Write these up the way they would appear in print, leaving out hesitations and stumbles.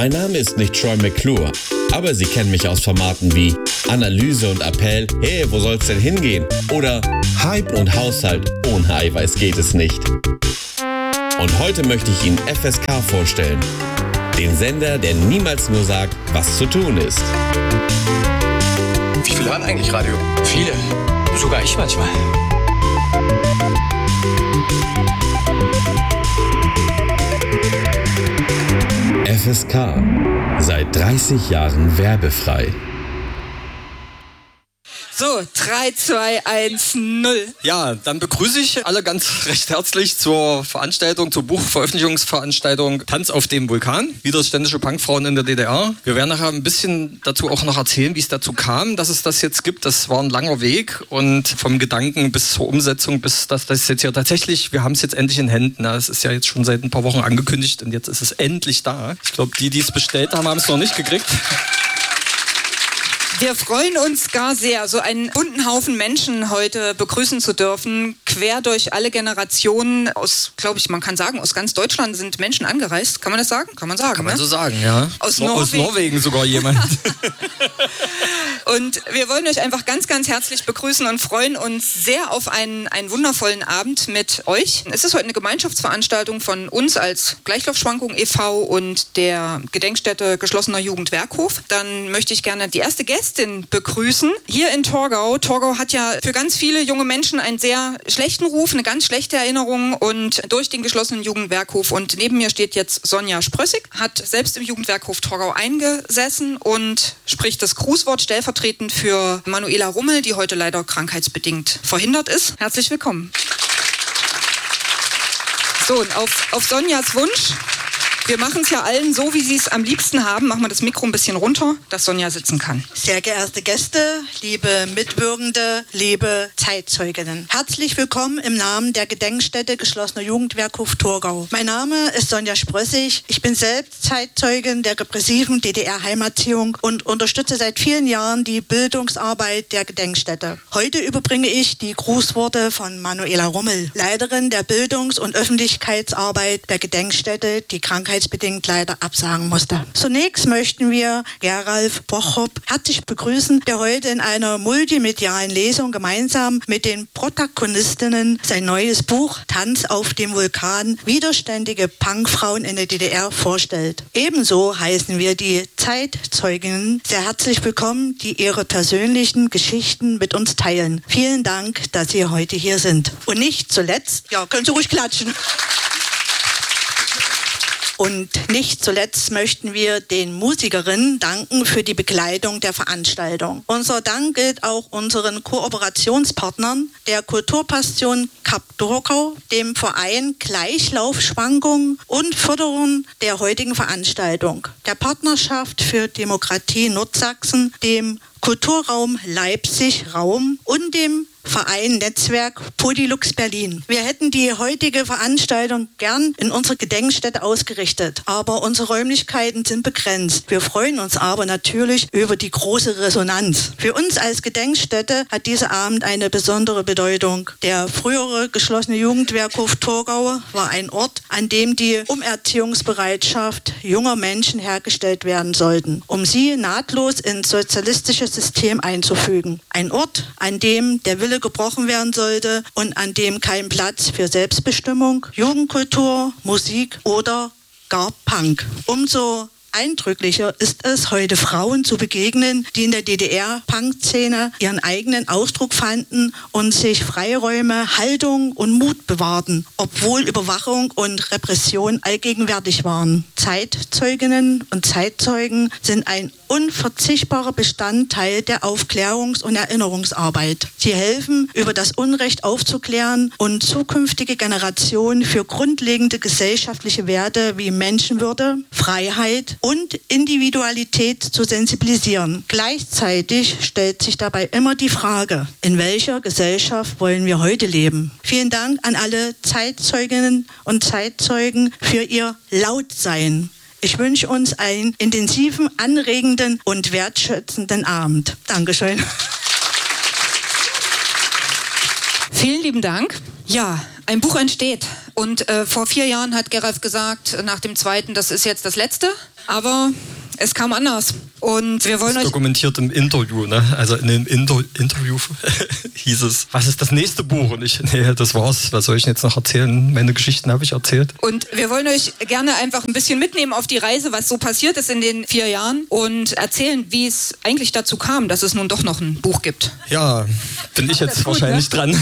Mein Name ist nicht Troy McClure, aber Sie kennen mich aus Formaten wie Analyse und Appell, hey, wo soll's denn hingehen? Oder Hype und Haushalt, ohne Eiweiß geht es nicht. Und heute möchte ich Ihnen FSK vorstellen. Den Sender, der niemals nur sagt, was zu tun ist. Wie viele hören eigentlich Radio? Viele. Sogar ich manchmal. FSK. Seit 30 Jahren werbefrei. So, 3, 2, 1, 0. Ja, dann begrüße ich alle ganz recht herzlich zur Veranstaltung, zur Buchveröffentlichungsveranstaltung Tanz auf dem Vulkan. Widerständische Punkfrauen in der DDR. Wir werden nachher ein bisschen dazu auch noch erzählen, wie es dazu kam, dass es das jetzt gibt. Das war ein langer Weg und vom Gedanken bis zur Umsetzung, bis das jetzt hier tatsächlich, wir haben es jetzt endlich in Händen. Es ist ja jetzt schon seit ein paar Wochen angekündigt und jetzt ist es endlich da. Ich glaube, die es bestellt haben, haben es noch nicht gekriegt. Wir freuen uns gar sehr, so einen bunten Haufen Menschen heute begrüßen zu dürfen. Quer durch alle Generationen aus, glaube ich, man kann sagen, aus ganz Deutschland sind Menschen angereist. Kann man das sagen? Kann man sagen, Kann man ne? so sagen, ja. Aus Norwegen sogar jemand. Und wir wollen euch einfach ganz, ganz herzlich begrüßen und freuen uns sehr auf einen wundervollen Abend mit euch. Es ist heute eine Gemeinschaftsveranstaltung von uns als Gleichlaufschwankung e.V. und der Gedenkstätte Geschlossener Jugendwerkhof. Dann möchte ich gerne die erste Gästin begrüßen. Hier in Torgau. Torgau hat ja für ganz viele junge Menschen einen sehr schlechten Ruf, eine ganz schlechte Erinnerung und durch den geschlossenen Jugendwerkhof. Und neben mir steht jetzt Sonja Sprössig, hat selbst im Jugendwerkhof Torgau eingesessen und spricht das Grußwort stellvertretend für Manuela Rummel, die heute leider krankheitsbedingt verhindert ist. Herzlich willkommen. So, und auf Sonjas Wunsch, wir machen es ja allen so, wie sie es am liebsten haben, machen wir das Mikro ein bisschen runter, dass Sonja sitzen kann. Sehr geehrte Gäste, liebe Mitwirkende, liebe Zeitzeuginnen. Herzlich willkommen im Namen der Gedenkstätte Geschlossener Jugendwerkhof Torgau. Mein Name ist Sonja Sprössig. Ich bin selbst Zeitzeugin der repressiven DDR-Heimerziehung und unterstütze seit vielen Jahren die Bildungsarbeit der Gedenkstätte. Heute überbringe ich die Grußworte von Manuela Rummel, Leiterin der Bildungs- und Öffentlichkeitsarbeit der Gedenkstätte, die krankheitsbedingt leider absagen musste. Zunächst möchten wir Geralf Bochop herzlich begrüßen, der heute in einer multimedialen Lesung gemeinsam mit den Protagonistinnen sein neues Buch Tanz auf dem Vulkan, widerständige Punkfrauen in der DDR vorstellt. Ebenso heißen wir die Zeitzeuginnen sehr herzlich willkommen, die ihre persönlichen Geschichten mit uns teilen. Vielen Dank, dass Sie heute hier sind. Und nicht zuletzt, ja, können Sie ruhig klatschen. Und nicht zuletzt möchten wir den Musikerinnen danken für die Begleitung der Veranstaltung. Unser Dank gilt auch unseren Kooperationspartnern, der Kulturpassion Kap Torgau, dem Verein Gleichlaufschwankung und Förderung der heutigen Veranstaltung, der Partnerschaft für Demokratie Nordsachsen, dem Kulturraum Leipzig Raum und dem Verein Netzwerk Podilux Berlin. Wir hätten die heutige Veranstaltung gern in unserer Gedenkstätte ausgerichtet, aber unsere Räumlichkeiten sind begrenzt. Wir freuen uns aber natürlich über die große Resonanz. Für uns als Gedenkstätte hat dieser Abend eine besondere Bedeutung. Der frühere geschlossene Jugendwerkhof Torgau war ein Ort, an dem die Umerziehungsbereitschaft junger Menschen hergestellt werden sollten, um sie nahtlos ins sozialistische System einzufügen. Ein Ort, an dem der Wille gebrochen werden sollte und an dem kein Platz für Selbstbestimmung, Jugendkultur, Musik oder gar Punk. Umso eindrücklicher ist es, heute Frauen zu begegnen, die in der DDR-Punk-Szene ihren eigenen Ausdruck fanden und sich Freiräume, Haltung und Mut bewahrten, obwohl Überwachung und Repression allgegenwärtig waren. Zeitzeuginnen und Zeitzeugen sind ein unverzichtbarer Bestandteil der Aufklärungs- und Erinnerungsarbeit. Sie helfen, über das Unrecht aufzuklären und zukünftige Generationen für grundlegende gesellschaftliche Werte wie Menschenwürde, Freiheit und Individualität zu sensibilisieren. Gleichzeitig stellt sich dabei immer die Frage, in welcher Gesellschaft wollen wir heute leben? Vielen Dank an alle Zeitzeuginnen und Zeitzeugen für ihr Lautsein. Ich wünsche uns einen intensiven, anregenden und wertschätzenden Abend. Dankeschön. Vielen lieben Dank. Ja, ein Buch entsteht. Und vor 4 Jahren hat Geralf gesagt, nach dem 2., das ist jetzt das Letzte. Aber es kam anders. Und wir wollen das euch... dokumentiert im Interview, ne? Also in dem Interview hieß es, was ist das nächste Buch? Und nee, das war's. Was soll ich jetzt noch erzählen? Meine Geschichten habe ich erzählt. Und wir wollen euch gerne einfach ein bisschen mitnehmen auf die Reise, was so passiert ist in den 4 Jahren und erzählen, wie es eigentlich dazu kam, dass es nun doch noch ein Buch gibt. Ja, bin ich jetzt wahrscheinlich dran.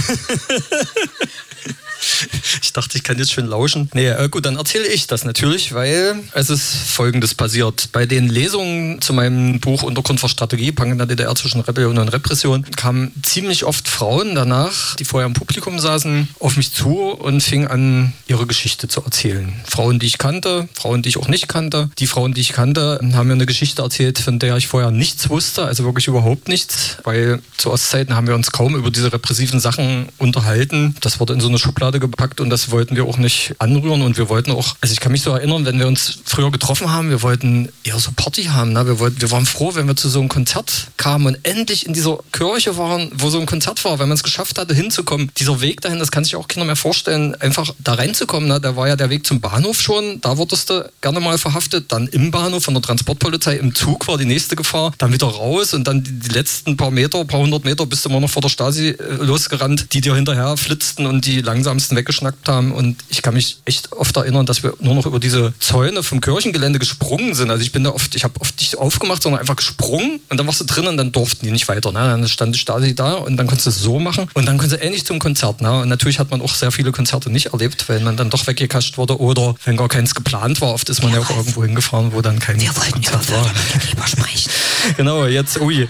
Ich dachte, ich kann jetzt schön lauschen. Nee, gut, dann erzähle ich das natürlich, weil es ist Folgendes passiert. Bei den Lesungen zu meinem Buch Untergrund für Strategie, Punk in der DDR zwischen Rebellion und Repression, kamen ziemlich oft Frauen danach, die vorher im Publikum saßen, auf mich zu und fingen an, ihre Geschichte zu erzählen. Frauen, die ich kannte, Frauen, die ich auch nicht kannte. Die Frauen, die ich kannte, haben mir eine Geschichte erzählt, von der ich vorher nichts wusste, also wirklich überhaupt nichts, weil zu Ostzeiten haben wir uns kaum über diese repressiven Sachen unterhalten. Das wurde in so eine Schublade gepackt und das wollten wir auch nicht anrühren und wir wollten auch, also ich kann mich so erinnern, wenn wir uns früher getroffen haben, wir wollten eher so Party haben, ne? Wir waren froh, wenn wir zu so einem Konzert kamen und endlich in dieser Kirche waren, wo so ein Konzert war, weil man es geschafft hatte, hinzukommen. Dieser Weg dahin, das kann sich auch keiner mehr vorstellen, einfach da reinzukommen, ne? Da war ja der Weg zum Bahnhof schon, da wurdest du gerne mal verhaftet, dann im Bahnhof von der Transportpolizei, im Zug war die nächste Gefahr, dann wieder raus und dann die letzten paar hundert Meter bist du immer noch vor der Stasi losgerannt, die dir hinterher flitzten und die langsamsten weggeschnackt haben und ich kann mich echt oft erinnern, dass wir nur noch über diese Zäune vom Kirchengelände gesprungen sind. Also ich habe oft nicht aufgemacht, sondern einfach gesprungen und dann warst du drin und dann durften die nicht weiter. Ne? Dann stand die Stasi da und dann konntest du es so machen und dann konntest du ähnlich zum Konzert. Ne? Und natürlich hat man auch sehr viele Konzerte nicht erlebt, weil man dann doch weggekascht wurde oder wenn gar keins geplant war. Oft ist man ja auch irgendwo hingefahren, wo dann kein Konzert war. Lieber sprechen. Genau, jetzt, ui.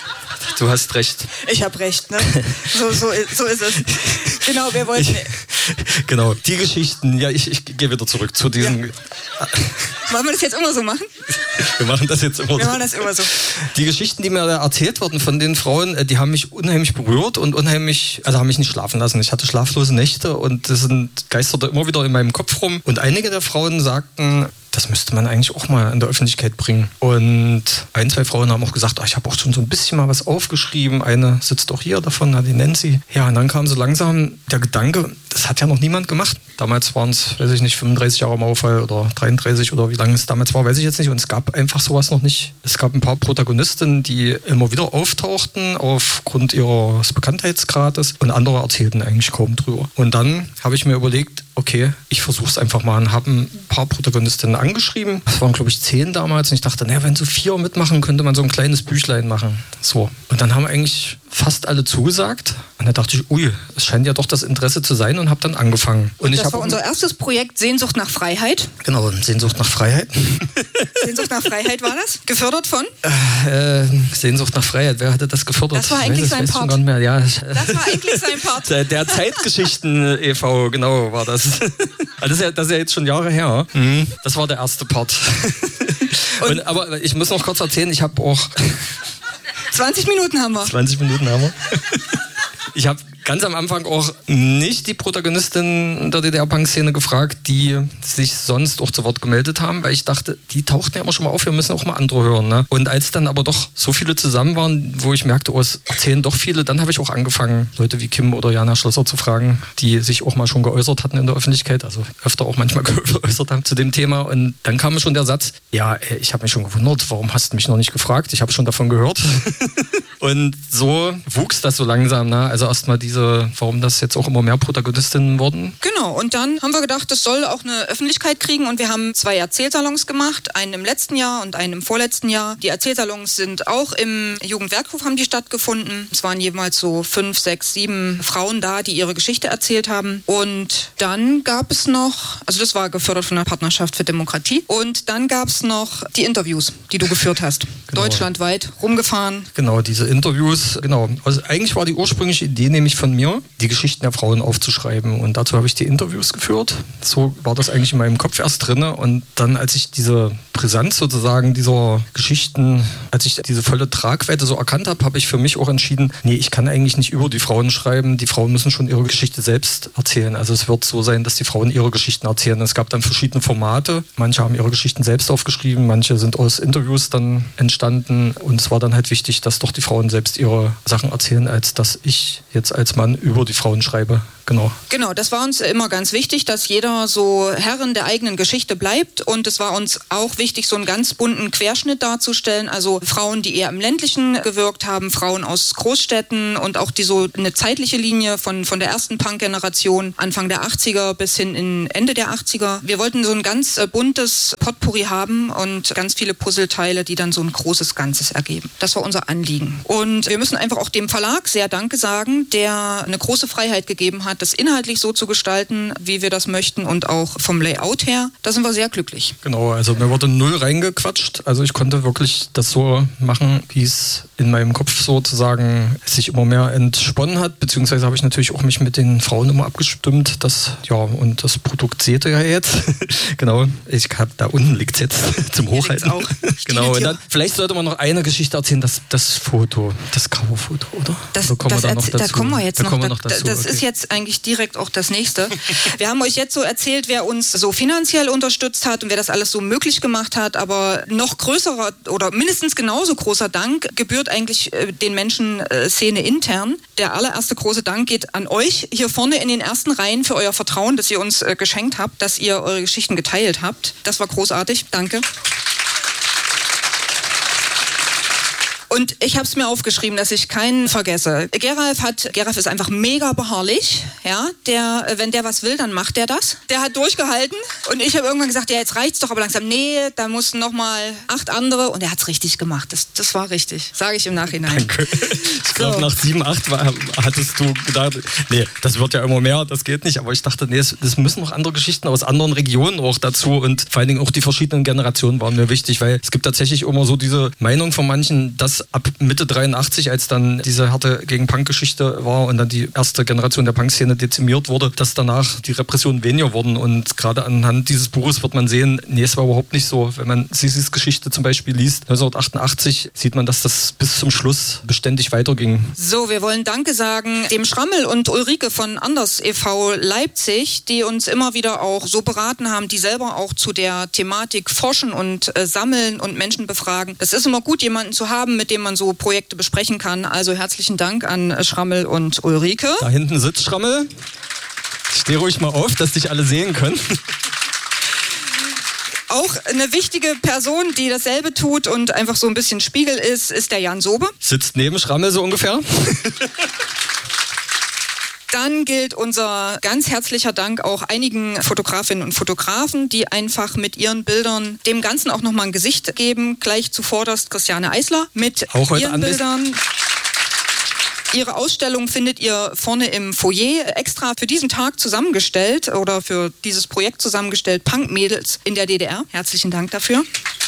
Du hast recht. Ich habe recht, ne? So ist es. Genau, wir wollten... Genau, die Geschichten, ja, ich gehe wieder zurück zu diesen... Ja. Wollen wir das jetzt immer so machen? Wir machen das jetzt immer so. Wir machen das immer so. Die Geschichten, die mir da erzählt wurden von den Frauen, die haben mich unheimlich berührt und haben mich nicht schlafen lassen. Ich hatte schlaflose Nächte und das geisterte immer wieder in meinem Kopf rum. Und einige der Frauen sagten, das müsste man eigentlich auch mal in der Öffentlichkeit bringen. Und 1, 2 Frauen haben auch gesagt, ich habe auch schon so ein bisschen mal was aufgeschrieben. Eine sitzt auch hier davon, die Nancy. Ja, und dann kam so langsam der Gedanke, das hat ja noch niemand gemacht. Damals waren es, 35 Jahre Mauerfall oder 33 oder wie lange es damals war, weiß ich jetzt nicht. Und es gab einfach sowas noch nicht. Es gab ein paar Protagonistinnen, die immer wieder auftauchten aufgrund ihres Bekanntheitsgrades und andere erzählten eigentlich kaum drüber. Und dann habe ich mir überlegt, okay, ich versuche es einfach mal und habe ein paar Protagonistinnen angeschrieben. Das waren, glaube ich, 10 damals. Und ich dachte, wenn so 4 mitmachen, könnte man so ein kleines Büchlein machen. So. Und dann haben eigentlich fast alle zugesagt. Und da dachte ich, es scheint ja doch das Interesse zu sein und habe dann angefangen. Und das war unser erstes Projekt Sehnsucht nach Freiheit. Genau, Sehnsucht nach Freiheit. Sehnsucht nach Freiheit war das? Gefördert von? Sehnsucht nach Freiheit, wer hatte das gefördert? Das war eigentlich sein Part. Das war eigentlich sein Part. Der Zeitgeschichten e.V., genau, war das. Das ist ja jetzt schon Jahre her. Das war der erste Part. Aber ich muss noch kurz erzählen, ich habe auch... 20 Minuten haben wir. 20 Minuten haben wir. Ich habe ganz am Anfang auch nicht die Protagonistin der DDR-Punk-Szene gefragt, die sich sonst auch zu Wort gemeldet haben, weil ich dachte, die tauchten ja immer schon mal auf, wir müssen auch mal andere hören. Ne? Und als dann aber doch so viele zusammen waren, wo ich merkte, es erzählen doch viele, dann habe ich auch angefangen, Leute wie Kim oder Jana Schlösser zu fragen, die sich auch mal schon geäußert hatten in der Öffentlichkeit, also öfter auch manchmal geäußert haben zu dem Thema. Und dann kam schon der Satz, ich habe mich schon gewundert, warum hast du mich noch nicht gefragt? Ich habe schon davon gehört. Und so wuchs das so langsam. Ne? Also erstmal warum das jetzt auch immer mehr Protagonistinnen wurden. Genau, und dann haben wir gedacht, das soll auch eine Öffentlichkeit kriegen und wir haben 2 Erzählsalons gemacht, einen im letzten Jahr und einen im vorletzten Jahr. Die Erzählsalons sind auch im Jugendwerkhof haben die stattgefunden. Es waren jeweils so 5, 6, 7 Frauen da, die ihre Geschichte erzählt haben. Und dann gab es noch, also das war gefördert von der Partnerschaft für Demokratie, und dann gab es noch die Interviews, die du geführt hast. Genau. Deutschlandweit rumgefahren. Genau, diese Interviews, genau. Also eigentlich war die ursprüngliche Idee nämlich von mir, die Geschichten der Frauen aufzuschreiben. Und dazu habe ich die Interviews geführt. So war das eigentlich in meinem Kopf erst drin. Und dann, als ich diese Brisanz sozusagen dieser Geschichten, als ich diese volle Tragweite so erkannt habe, habe ich für mich auch entschieden, ich kann eigentlich nicht über die Frauen schreiben. Die Frauen müssen schon ihre Geschichte selbst erzählen. Also es wird so sein, dass die Frauen ihre Geschichten erzählen. Es gab dann verschiedene Formate. Manche haben ihre Geschichten selbst aufgeschrieben, manche sind aus Interviews dann entstanden. Und es war dann halt wichtig, dass doch die Frauen selbst ihre Sachen erzählen, als dass ich jetzt als Mann über die Frauen schreibe. genau. Genau, das war uns immer ganz wichtig, dass jeder so Herrin der eigenen Geschichte bleibt und es war uns auch wichtig, so einen ganz bunten Querschnitt darzustellen, also Frauen, die eher im ländlichen gewirkt haben, Frauen aus Großstädten und auch die so eine zeitliche Linie von der ersten Punk-Generation, Anfang der 80er bis hin in Ende der 80er. Wir wollten so ein ganz buntes Potpourri haben und ganz viele Puzzleteile, die dann so ein großes Ganzes ergeben. Das war unser Anliegen. Und wir müssen einfach auch dem Verlag sehr Danke sagen, der eine große Freiheit gegeben hat, das inhaltlich so zu gestalten, wie wir das möchten und auch vom Layout her. Da sind wir sehr glücklich. Genau, also mir wurde null reingequatscht. Also ich konnte wirklich das so machen, wie es in meinem Kopf sozusagen sich immer mehr entsponnen hat. Beziehungsweise habe ich natürlich auch mich mit den Frauen immer abgestimmt. Und das Produkt seht ihr ja jetzt. Genau, ich habe da unten liegt es jetzt zum Hochhalten. Auch. Genau, und dann vielleicht sollte man noch eine Geschichte erzählen, das Foto, das Coverfoto, oder? Da kommen wir jetzt noch dazu. Das ist jetzt eigentlich direkt auch das Nächste. Wir haben euch jetzt so erzählt, wer uns so finanziell unterstützt hat und wer das alles so möglich gemacht hat, aber noch größerer oder mindestens genauso großer Dank gebührt eigentlich den Menschen Szene intern. Der allererste große Dank geht an euch hier vorne in den ersten Reihen für euer Vertrauen, das ihr uns geschenkt habt, dass ihr eure Geschichten geteilt habt. Das war großartig. Danke. Und ich habe es mir aufgeschrieben, dass ich keinen vergesse. Geralf ist einfach mega beharrlich. Ja? Wenn der was will, dann macht der das. Der hat durchgehalten und ich habe irgendwann gesagt, ja, jetzt reicht's doch, aber langsam, nee, da mussten noch mal 8 andere und er hat's richtig gemacht. Das war richtig, sage ich im Nachhinein. Danke. Ich glaube, nach 7, 8 hattest du gedacht, nee, das wird ja immer mehr, das geht nicht. Aber ich dachte, nee, es müssen noch andere Geschichten aus anderen Regionen auch dazu und vor allen Dingen auch die verschiedenen Generationen waren mir wichtig, weil es gibt tatsächlich immer so diese Meinung von manchen, dass ab Mitte 83, als dann diese harte Gegen-Punk-Geschichte war und dann die erste Generation der Punk-Szene dezimiert wurde, dass danach die Repressionen weniger wurden. Und gerade anhand dieses Buches wird man sehen, nee, es war überhaupt nicht so. Wenn man Sissis Geschichte zum Beispiel liest, 1988, sieht man, dass das bis zum Schluss beständig weiterging. So, wir wollen Danke sagen dem Schrammel und Ulrike von Anders e.V. Leipzig, die uns immer wieder auch so beraten haben, die selber auch zu der Thematik forschen und sammeln und Menschen befragen. Es ist immer gut, jemanden zu haben, mit dem man so Projekte besprechen kann. Also herzlichen Dank an Schrammel und Ulrike. Da hinten sitzt Schrammel. Steh ruhig mal auf, dass dich alle sehen können. Auch eine wichtige Person, die dasselbe tut und einfach so ein bisschen Spiegel ist der Jan Sobe. Sitzt neben Schrammel so ungefähr. Dann gilt unser ganz herzlicher Dank auch einigen Fotografinnen und Fotografen, die einfach mit ihren Bildern dem Ganzen auch nochmal ein Gesicht geben. Gleich zuvorderst Christiane Eisler mit ihren Bildern. Ihre Ausstellung findet ihr vorne im Foyer extra für diesen Tag zusammengestellt oder für dieses Projekt zusammengestellt, Punk-Mädels in der DDR. Herzlichen Dank dafür.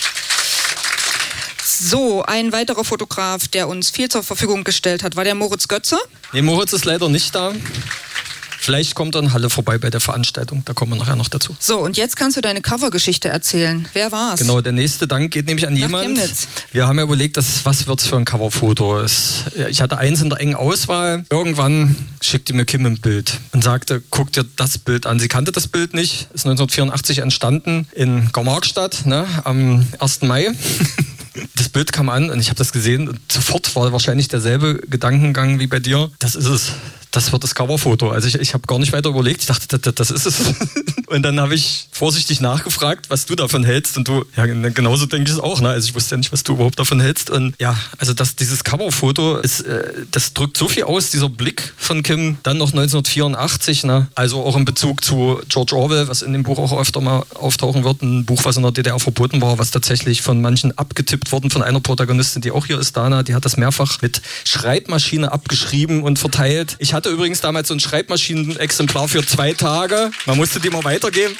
So, ein weiterer Fotograf, der uns viel zur Verfügung gestellt hat, war der Moritz Götze. Nee, Moritz ist leider nicht da. Vielleicht kommt er in Halle vorbei bei der Veranstaltung, da kommen wir nachher noch dazu. So, und jetzt kannst du deine Covergeschichte erzählen. Wer war's? Genau, der nächste Dank geht nämlich an jemanden. Wir haben ja überlegt, was wird's für ein Coverfoto? Ich hatte eins in der engen Auswahl. Irgendwann schickte mir Kim ein Bild und sagte, guck dir das Bild an. Sie kannte das Bild nicht, ist 1984 entstanden in Garmarkstadt, ne, am 1. Mai. Das Bild kam an und ich habe das gesehen und sofort war wahrscheinlich derselbe Gedankengang wie bei dir. Das ist es. Das wird das Coverfoto. Also ich habe gar nicht weiter überlegt. Ich dachte, das ist es. Und dann habe ich vorsichtig nachgefragt, was du davon hältst. Und du, ja, genauso denke ich es auch. Ne? Also ich wusste ja nicht, was du überhaupt davon hältst. Und ja, also dieses Coverfoto, das drückt so viel aus, dieser Blick von Kim. Dann noch 1984, ne? Also auch in Bezug zu George Orwell, was in dem Buch auch öfter mal auftauchen wird. Ein Buch, was in der DDR verboten war, was tatsächlich von manchen abgetippt worden, von einer Protagonistin, die auch hier ist, Dana. Die hat das mehrfach mit Schreibmaschine abgeschrieben und verteilt. Ich hatte übrigens damals so ein Schreibmaschinenexemplar für 2 Tage. Man musste die mal weitergeben.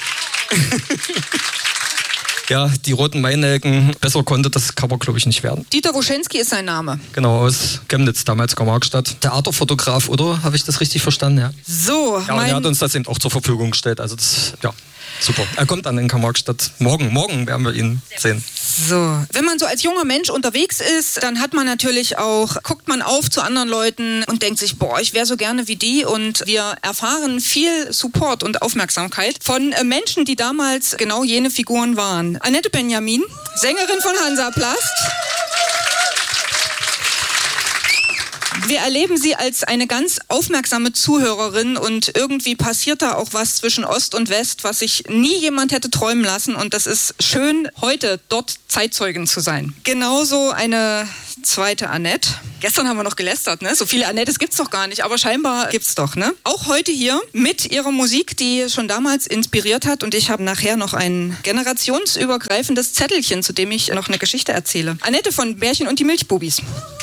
Ja, die roten Mainelken. Besser konnte das Cover, glaube ich, nicht werden. Dieter Woschenski ist sein Name. Genau, aus Chemnitz, damals Garmarkstadt. Theaterfotograf, oder? Habe ich das richtig verstanden? Ja. So, ja, und er hat uns das eben auch zur Verfügung gestellt. Also das, ja, super. Er kommt dann in Garmarkstadt. Morgen werden wir ihn sehen. So, wenn man so als junger Mensch unterwegs ist, dann hat man natürlich auch, guckt man auf zu anderen Leuten und denkt sich, boah, ich wäre so gerne wie die, und wir erfahren viel Support und Aufmerksamkeit von Menschen, die damals genau jene Figuren waren. Annette Benjamin, Sängerin von Hansaplast. Wir erleben sie als eine ganz aufmerksame Zuhörerin und irgendwie passiert da auch was zwischen Ost und West, was sich nie jemand hätte träumen lassen und das ist schön, heute dort Zeitzeugin zu sein. Genauso eine zweite Annette. Gestern haben wir noch gelästert, ne? So viele Annettes gibt's doch gar nicht, aber scheinbar gibt's doch, ne? Auch heute hier mit ihrer Musik, die schon damals inspiriert hat und ich habe nachher noch ein generationsübergreifendes Zettelchen, zu dem ich noch eine Geschichte erzähle. Annette von Bärchen und die Milchbubis.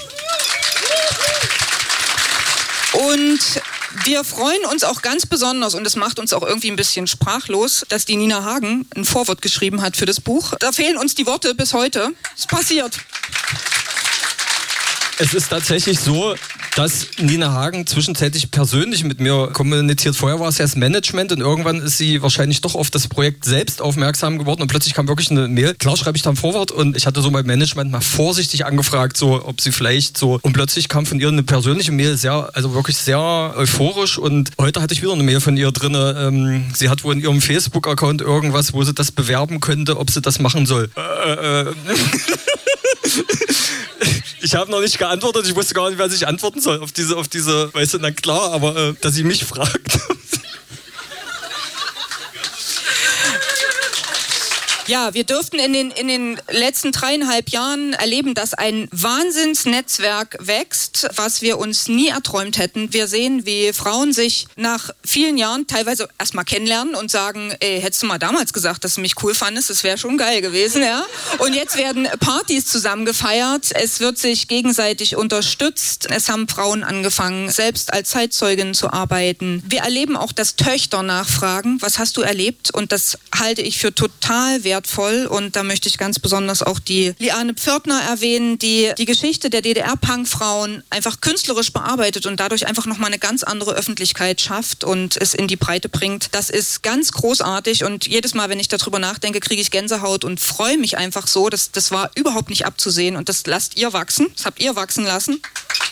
Und wir freuen uns auch ganz besonders, und es macht uns auch irgendwie ein bisschen sprachlos, dass die Nina Hagen ein Vorwort geschrieben hat für das Buch. Da fehlen uns die Worte bis heute. Es passiert. Es ist tatsächlich so, dass Nina Hagen zwischenzeitlich persönlich mit mir kommuniziert. Vorher war es erst Management und irgendwann ist sie wahrscheinlich doch auf das Projekt selbst aufmerksam geworden und plötzlich kam wirklich eine Mail. Klar schreibe ich da ein Vorwort und ich hatte so mein Management mal vorsichtig angefragt, so ob sie vielleicht so, und plötzlich kam von ihr eine persönliche Mail, also wirklich sehr euphorisch, und heute hatte ich wieder eine Mail von ihr drin. Sie hat wohl in ihrem Facebook-Account irgendwas, wo sie das bewerben könnte, ob sie das machen soll. Ich habe noch nicht geantwortet, ich wusste gar nicht, was ich antworten soll auf diese, weißt du, na klar, aber dass sie mich fragt. Ja, wir durften in den letzten 3,5 Jahren erleben, dass ein Wahnsinnsnetzwerk wächst, was wir uns nie erträumt hätten. Wir sehen, wie Frauen sich nach vielen Jahren teilweise erstmal kennenlernen und sagen, ey, hättest du mal damals gesagt, dass du mich cool fandest, das wäre schon geil gewesen, ja. Und jetzt werden Partys zusammen gefeiert, es wird sich gegenseitig unterstützt, es haben Frauen angefangen, selbst als Zeitzeuginnen zu arbeiten. Wir erleben auch, dass Töchter nachfragen, was hast du erlebt? Und das halte ich für total wertvoll. Und da möchte ich ganz besonders auch die Liane Pförtner erwähnen, die die Geschichte der DDR-Punk-Frauen einfach künstlerisch bearbeitet und dadurch einfach nochmal eine ganz andere Öffentlichkeit schafft und es in die Breite bringt. Das ist ganz großartig und jedes Mal, wenn ich darüber nachdenke, kriege ich Gänsehaut und freue mich einfach so. Das war überhaupt nicht abzusehen und das lasst ihr wachsen, das habt ihr wachsen lassen.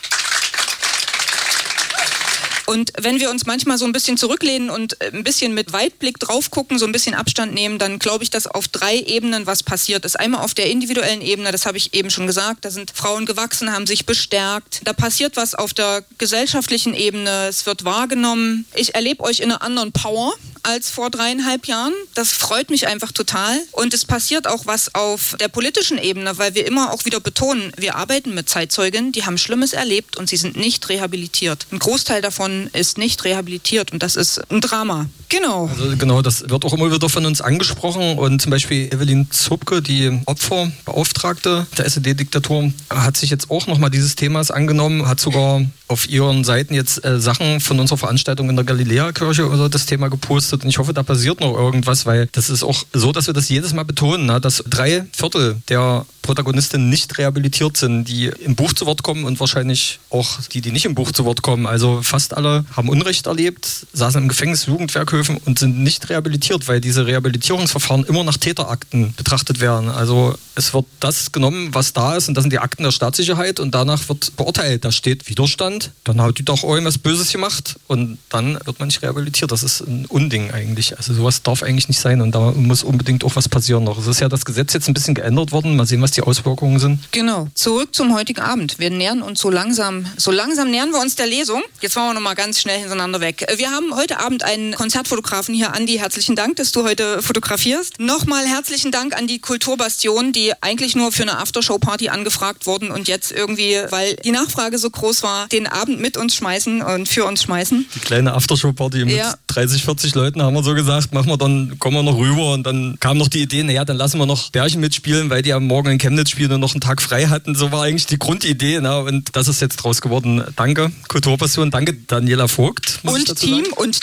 Und wenn wir uns manchmal so ein bisschen zurücklehnen und ein bisschen mit Weitblick drauf gucken, so ein bisschen Abstand nehmen, dann glaube ich, dass auf 3 Ebenen was passiert ist. Einmal auf der individuellen Ebene, das habe ich eben schon gesagt, da sind Frauen gewachsen, haben sich bestärkt. Da passiert was auf der gesellschaftlichen Ebene, es wird wahrgenommen. Ich erlebe euch in einer anderen Power als vor 3,5 Jahren. Das freut mich einfach total. Und es passiert auch was auf der politischen Ebene, weil wir immer auch wieder betonen, wir arbeiten mit Zeitzeuginnen, die haben Schlimmes erlebt und sie sind nicht rehabilitiert. Ein Großteil davon ist nicht rehabilitiert und das ist ein Drama. Genau. Also genau, das wird auch immer wieder von uns angesprochen und zum Beispiel Evelyn Zupke, die Opferbeauftragte der SED-Diktatur, hat sich jetzt auch nochmal dieses Themas angenommen, hat sogar auf ihren Seiten jetzt Sachen von unserer Veranstaltung in der Galiläa-Kirche oder das Thema gepostet und ich hoffe, da passiert noch irgendwas, weil das ist auch so, dass wir das jedes Mal betonen, dass 3/4 der Protagonistinnen nicht rehabilitiert sind, die im Buch zu Wort kommen und wahrscheinlich auch die nicht im Buch zu Wort kommen. Also fast alle haben Unrecht erlebt, saßen im Gefängnis, Jugendwerkhöfen und sind nicht rehabilitiert, weil diese Rehabilitierungsverfahren immer nach Täterakten betrachtet werden. Also es wird das genommen, was da ist und das sind die Akten der Staatssicherheit und danach wird beurteilt. Da steht Widerstand, dann hat die doch irgendwas Böses gemacht und dann wird man nicht rehabilitiert. Das ist ein Unding eigentlich. Also sowas darf eigentlich nicht sein und da muss unbedingt auch was passieren noch. Es ist ja das Gesetz jetzt ein bisschen geändert worden. Mal sehen, was die Auswirkungen sind. Genau. Zurück zum heutigen Abend. Wir nähern uns so langsam nähern wir uns der Lesung. Jetzt machen wir noch mal ganz schnell hintereinander weg. Wir haben heute Abend einen Konzertfotografen hier. Andi, herzlichen Dank, dass du heute fotografierst. Nochmal herzlichen Dank an die Kulturbastion, die eigentlich nur für eine Aftershow-Party angefragt wurden und jetzt irgendwie, weil die Nachfrage so groß war, den Abend mit uns schmeißen und für uns schmeißen. Die kleine Aftershow-Party mit 30, 40 Leuten haben wir so gesagt, machen wir dann, kommen wir noch rüber und dann kam noch die Idee, naja, dann lassen wir noch Bärchen mitspielen, weil die am Morgen in Chemnitz spielen und noch einen Tag frei hatten. So war eigentlich die Grundidee, und das ist jetzt draus geworden. Danke, Kulturpassion, danke Daniela Vogt. Und Team.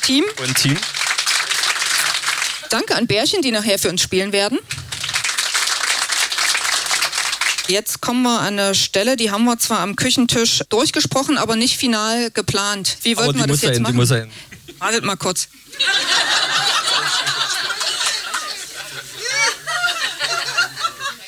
Danke an Bärchen, die nachher für uns spielen werden. Jetzt kommen wir an eine Stelle, die haben wir zwar am Küchentisch durchgesprochen, aber nicht final geplant. Wie wollten wir das jetzt machen? Die muss sein. Wartet mal kurz.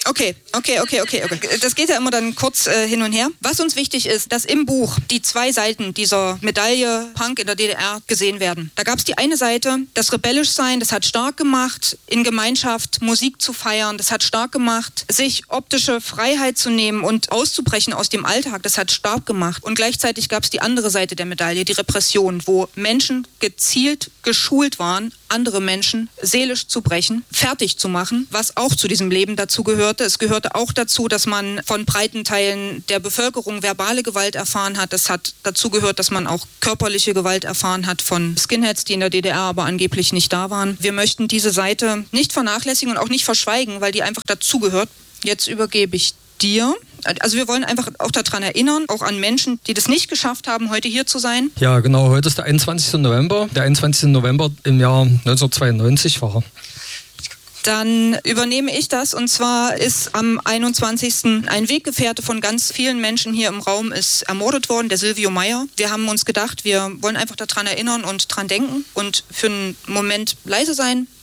Okay. Das geht ja immer dann kurz hin und her. Was uns wichtig ist, dass im Buch die zwei Seiten dieser Medaille Punk in der DDR gesehen werden. Da gab es die eine Seite, das rebellisch sein, das hat stark gemacht, in Gemeinschaft Musik zu feiern, das hat stark gemacht, sich optische Freiheit zu nehmen und auszubrechen aus dem Alltag, das hat stark gemacht. Und gleichzeitig gab es die andere Seite der Medaille, die Repression, wo Menschen gezielt geschult waren, andere Menschen seelisch zu brechen, fertig zu machen, was auch zu diesem Leben dazu gehörte. Es gehörte auch dazu, dass man von breiten Teilen der Bevölkerung verbale Gewalt erfahren hat. Es hat dazu gehört, dass man auch körperliche Gewalt erfahren hat von Skinheads, die in der DDR aber angeblich nicht da waren. Wir möchten diese Seite nicht vernachlässigen und auch nicht verschweigen, weil die einfach dazugehört. Jetzt übergebe ich dir. Also wir wollen einfach auch daran erinnern, auch an Menschen, die das nicht geschafft haben, heute hier zu sein. Ja, genau, heute ist der 21. November. Der 21. November im Jahr 1992 war. Dann übernehme ich das, und zwar ist am 21. ein Weggefährte von ganz vielen Menschen hier im Raum ist ermordet worden, der Silvio Meyer. Wir haben uns gedacht, wir wollen einfach daran erinnern und dran denken und für einen Moment leise sein,